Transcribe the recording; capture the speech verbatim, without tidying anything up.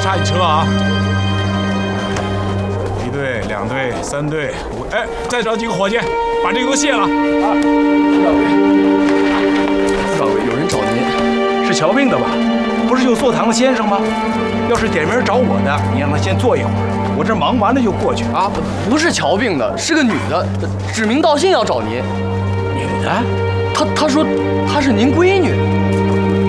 下你车啊！一队、两队、三队、五，哎，再找几个伙计，把这个给我卸了。啊， 副掌柜，副掌柜，有人找您，是瞧病的吧？不是有坐堂的先生吗？要是点名找我的，你让他先坐一会儿，我这忙完了就过去。 啊，不是瞧病的，是个女的，指名道姓要找您。 女的？ 她她说她是您闺女。